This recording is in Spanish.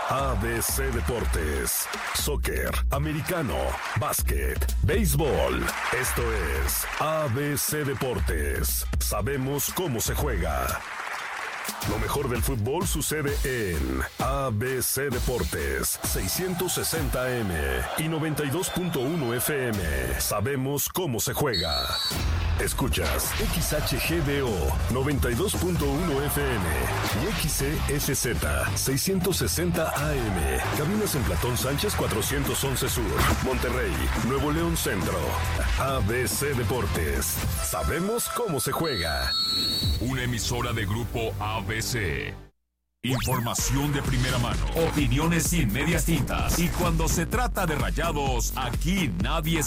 ABC Deportes, soccer, americano, básquet, béisbol. Esto es ABC Deportes. Sabemos cómo se juega. Lo mejor del fútbol sucede en ABC Deportes, 660M y 92.1 FM. Sabemos cómo se juega. Escuchas XHGDO 92.1 FM y XCSZ 660 AM. Cabinas en Platón Sánchez 411 Sur, Monterrey, Nuevo León Centro. ABC Deportes. Sabemos cómo se juega. Una emisora de Grupo ABC. Información de primera mano, opiniones sin medias tintas. Y cuando se trata de Rayados, aquí nadie